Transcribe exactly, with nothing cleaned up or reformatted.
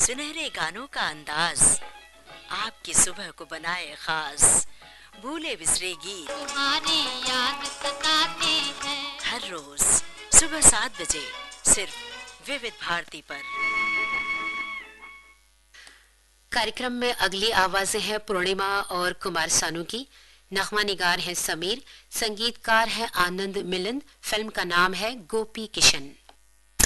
सुनहरे गानों का अंदाज आपकी सुबह को बनाए खास। भूले बिसरे गीत तुम्हारी याद सताते हैं। हर रोज सुबह सात बजे सिर्फ विविध भारती पर। कार्यक्रम में अगली आवाजें हैं पूर्णिमा और कुमार सानू की। नगमा निगार है समीर, संगीतकार है आनंद मिलिंद। फिल्म का नाम है गोपी किशन।